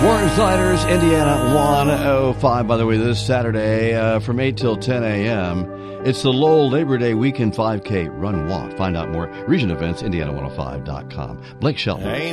Warren Sliders, Indiana 105. By the way, this Saturday from 8 till 10 a.m., it's the Lowell Labor Day Weekend 5K Run Walk. Find out more. Region Events, Indiana105.com. Blake Shelton.